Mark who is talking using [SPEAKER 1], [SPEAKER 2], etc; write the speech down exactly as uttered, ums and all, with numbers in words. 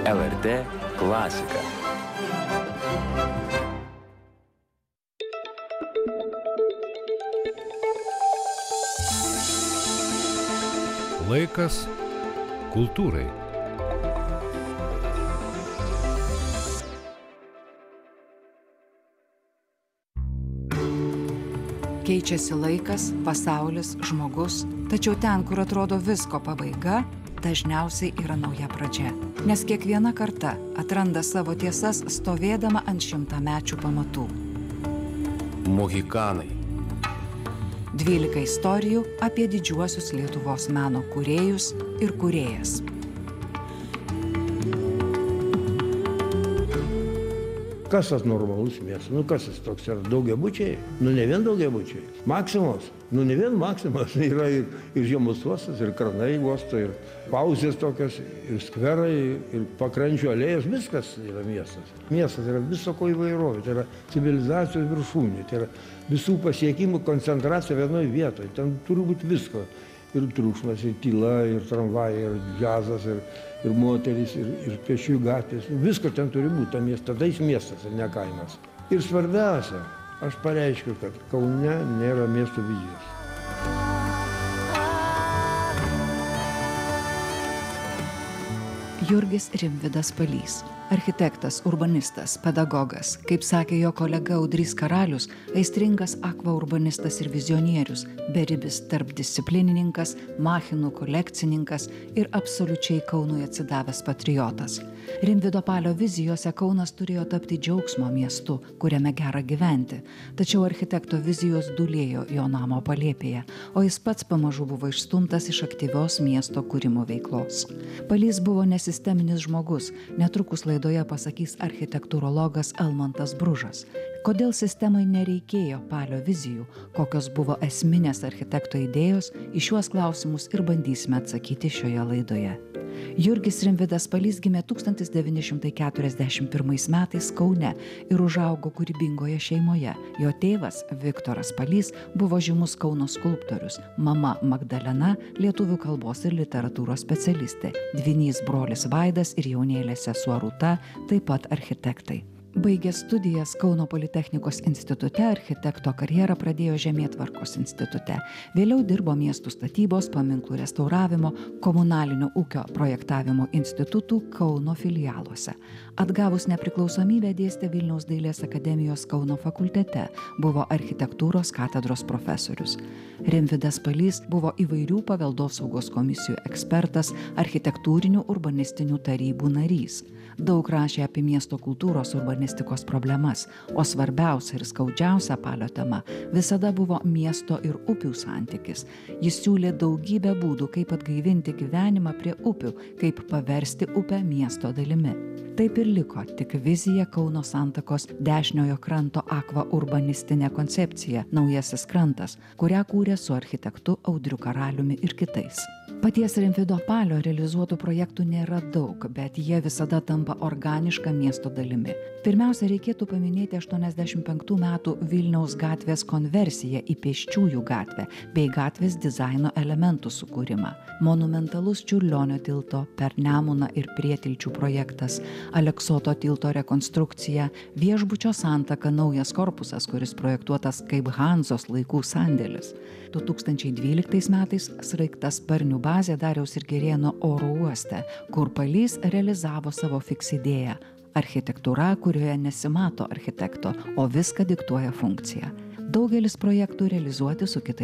[SPEAKER 1] L R T klasika.
[SPEAKER 2] Laikas kultūrai.
[SPEAKER 3] Keičiasi laikas, pasaulis, žmogus, tačiau ten, kur atrodo visko pabaiga, dažniausiai yra nauja pradžia. Nes kiekviena karta atranda savo tiesas stovėdama ant šimtamečių pamatų.
[SPEAKER 1] Mohikanai.
[SPEAKER 3] dvylika istorijų apie didžiuosius Lietuvos meno kūrėjus ir kūrėjas.
[SPEAKER 4] Kas tas normalus miestas? Nu kas jis toks yra? Daugiabučiai? Nu ne vien daugiabučiai. Maksimos? Nu ne vien Maksimos. Yra ir, ir Žiemos uostas, ir Kranai uosto, ir pauzės tokios, ir skverai, ir pakrančių alėjos. Viskas yra miestas. Miestas yra viso ko įvairovė. Tai yra civilizacijos viršūnė. Tai yra visų pasiekimų koncentracija vienoje vietoje. Ten turi būti visko. Ir triukšmas, ir tyla, ir tramvajai, ir džiazas, ir, ir moterys, ir, ir pėsčiųjų gatvės. Visko ten turi būti, ta miestas, tada jis miestas, ir ne kaimas. Ir svarbiausia, aš pareiškiu, kad Kaune nėra miesto vizijos.
[SPEAKER 3] Jurgis Rimvydas Palys. Architektas, urbanistas, pedagogas, kaip sakė jo kolega Audrys Karalius, aistringas akvaurbanistas ir vizionierius, beribis tarpdisciplinininkas, machinų kolekcininkas ir absoliučiai Kaunui atsidavęs patriotas. Rimvydo Palio vizijose Kaunas turėjo tapti džiaugsmo miestu, kuriame gera gyventi, tačiau architekto vizijos dūlėjo jo namo palėpėje, o jis pats pamažu buvo išstumtas iš aktyvios miesto kūrimo veiklos. Palys buvo nesisteminis žmogus, netrukus laikomas laidoje pasakys architektūrologas Almantas Bružas. Kodėl sistemai nereikėjo Palio vizijų, kokios buvo esminės architekto idėjos, į šiuos klausimus ir bandysime atsakyti šioje laidoje. Jurgis Rimvydas Palys gimė tūkstantis devyni šimtai keturiasdešimt pirmais metais Kaune ir užaugo kūrybingoje šeimoje. Jo tėvas, Viktoras Palys, buvo žymus Kauno skulptorius, mama Magdalena, lietuvių kalbos ir literatūros specialistė, dvynys brolis Vaidas ir jaunėlė sesuo Rūta, taip pat architektai. Baigęs studijas Kauno Politechnikos institute, architekto karjerą pradėjo Žemėtvarkos institute. Vėliau dirbo miestų statybos, paminklų restauravimo, komunalinio ūkio projektavimo institutų Kauno filialuose. Atgavus nepriklausomybę dėstė Vilniaus dailės akademijos Kauno fakultete, buvo architektūros katedros profesorius. Rimvydas Palys buvo įvairių paveldosaugos komisijų ekspertas, architektūrinių urbanistinių tarybų narys. Daug rašė apie miesto kultūros urbanistikos problemas, o svarbiausia ir skaudžiausia Palio tema visada buvo miesto ir upių santykis. Jis siūlė daugybę būdų, kaip atgaivinti gyvenimą prie upių, kaip paversti upę miesto dalimi. Taip ir liko tik vizija Kauno santakos dešiniojo kranto akva urbanistinė koncepcija Naujasis krantas, kurią kūrė su architektu Audriu Karaliumi ir kitais. Paties Rimvydo Palio realizuotų projektų nėra daug, bet jie visada tampa organiška miesto dalimi. Pirmiausia, reikėtų paminėti aštuoniasdešimt penktų metų Vilniaus gatvės konversiją į pėsčiųjų gatvę bei gatvės dizaino elementų sukūrimą. Monumentalus Čiurlionio tilto per Nemuną ir Prietilčių projektas, Aleksoto tilto rekonstrukcija, viešbučio santaka naujas korpusas, kuris projektuotas kaip Hanzos laikų sandėlis. du tūkstančiai dvyliktais metais sraigtasparnių bazė Dariaus ir Girėno oro uoste, kur Palys realizavo savo fiks idėją – architektūra, kurioje nesimato architekto, o viską diktuoja funkcija. Daugelis projektų realizuoti su kitais